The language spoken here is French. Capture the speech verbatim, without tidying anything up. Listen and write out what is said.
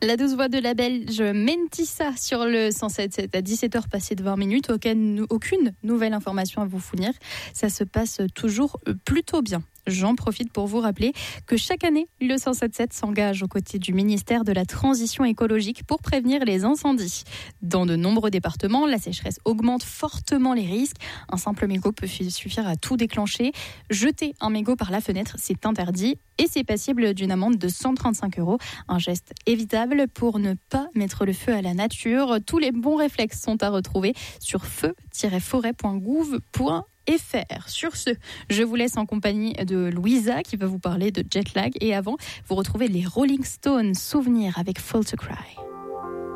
La douce voix de la belge Mentissa sur le cent sept sept à dix-sept heures passées de vingt minutes. Aucune, aucune nouvelle information à vous fournir. Ça se passe toujours plutôt bien. J'en profite pour vous rappeler que chaque année, le cent sept sept s'engage aux côtés du ministère de la Transition écologique pour prévenir les incendies. Dans de nombreux départements, la sécheresse augmente fortement les risques. Un simple mégot peut suffire à tout déclencher. Jeter un mégot par la fenêtre, c'est interdit et c'est passible d'une amende de cent trente-cinq euros. Un geste évitable pour ne pas mettre le feu à la nature. Tous les bons réflexes sont à retrouver sur feu tiret forêt point gouv point f r. Sur ce, je vous laisse en compagnie de Louisa qui va vous parler de jet lag. Et avant, vous retrouvez les Rolling Stones, Souvenir avec Fall to Cry.